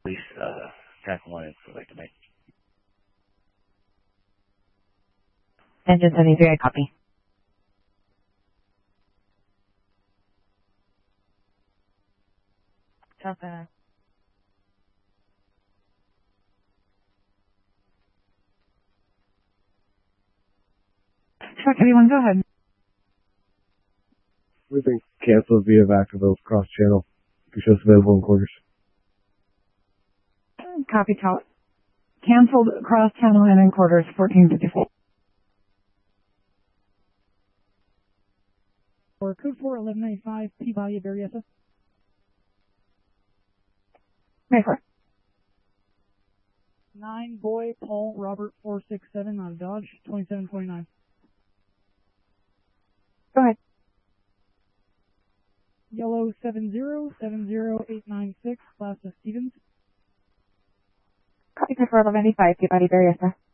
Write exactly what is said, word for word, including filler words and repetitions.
police uh, track one and would like to make. Engine seventy-three, I copy. Southbound. Truck eighty-one, go ahead. We've been canceled via Vacaville cross channel. Be shows available in quarters. Copy, Tower. Canceled cross channel and in quarters, fourteen fifty-four. For code four eleven ninety-five, Peabody, Berryessa. Mayfair. Nine Boy Paul Robert four six seven on Dodge twenty-seven twenty-nine. Go ahead. Yellow seven zero seven zero eight nine six, class of Stevens. Copy for four eleven ninety-five, Peabody, Berryessa.